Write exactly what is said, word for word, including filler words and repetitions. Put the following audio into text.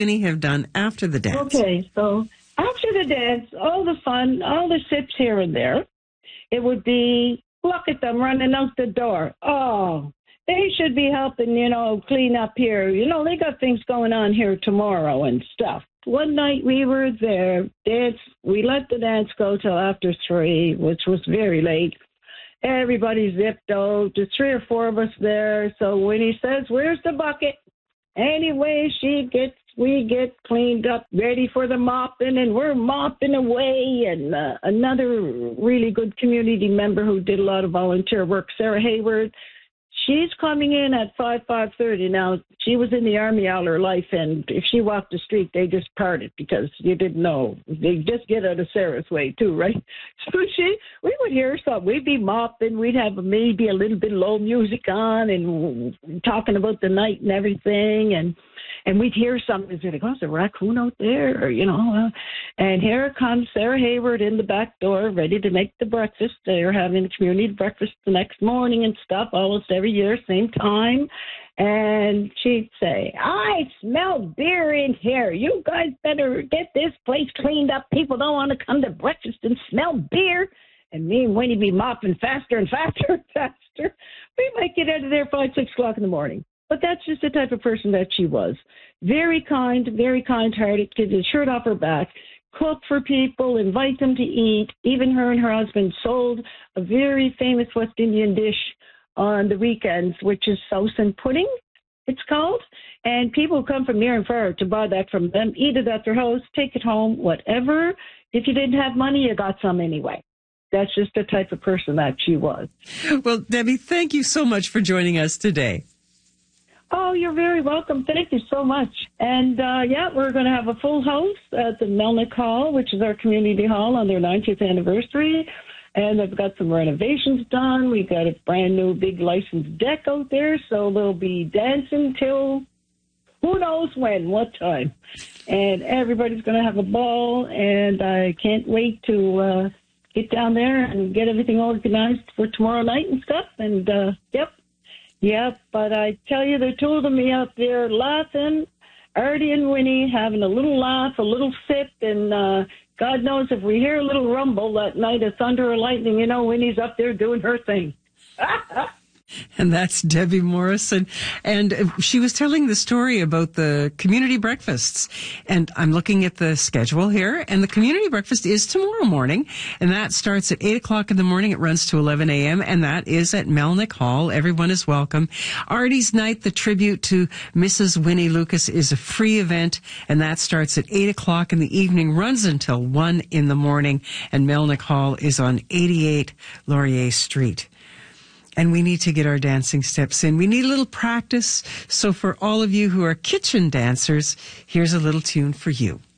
Winnie have done after the dance? Okay, so after the dance, all the fun, all the sips here and there, it would be, look at them running out the door. Oh, they should be helping, you know, clean up here. You know, they got things going on here tomorrow and stuff. One night we were there, dance. We let the dance go till after three, which was very late. Everybody zipped out. There's three or four of us there. So when he says, "Where's the bucket?" Anyway, she gets, we get cleaned up, ready for the mopping, and we're mopping away. And uh, another really good community member who did a lot of volunteer work, Sarah Hayward, she's coming in at five, five thirty. Now, she was in the Army all her life, and if she walked the street, they just parted because you didn't know. They just get out of Sarah's way, too, right? So she, we would hear something. We'd be mopping. We'd have maybe a little bit of low music on and talking about the night and everything, and and we'd hear something. We'd like, oh, there's a raccoon out there, or, you know. Uh, and here comes Sarah Hayward in the back door, ready to make the breakfast. They're having a community breakfast the next morning and stuff, almost every year, same time. And she'd say, "I smell beer in here. You guys better get this place cleaned up. People don't want to come to breakfast and smell beer." And me and Winnie be mopping faster and faster and faster. We might get out of there five, six o'clock in the morning. But that's just the type of person that she was. Very kind, very kind-hearted, get the shirt off her back, cook for people, invite them to eat. Even her and her husband sold a very famous West Indian dish on the weekends, which is Southern pudding, it's called. And people come from near and far to buy that from them, eat it at their house, take it home, whatever. If you didn't have money, you got some anyway. That's just the type of person that she was. Well, Debbie, thank you so much for joining us today. Oh, you're very welcome. Thank you so much. And, uh, yeah, we're going to have a full house at the Melnick Hall, which is our community hall, on their ninetieth anniversary. And they've got some renovations done. We've got a brand new big licensed deck out there, so they'll be dancing till who knows when, what time. And everybody's going to have a ball, and I can't wait to uh, get down there and get everything organized for tomorrow night and stuff. And, uh, yep. Yeah, but I tell you, the two of them me out there laughing, Artie and Winnie having a little laugh, a little sip, and uh, God knows if we hear a little rumble that night of thunder or lightning, you know, Winnie's up there doing her thing. And that's Debbie Morrison. And she was telling the story about the community breakfasts. And I'm looking at the schedule here. And the community breakfast is tomorrow morning. And that starts at eight o'clock in the morning. It runs to eleven a.m. And that is at Melnick Hall. Everyone is welcome. Artie's Night, the tribute to Missus Winnie Lucas, is a free event. And that starts at eight o'clock in the evening, runs until one in the morning. And Melnick Hall is on eighty-eight Laurier Street. And we need to get our dancing steps in. We need a little practice. So for all of you who are kitchen dancers, here's a little tune for you.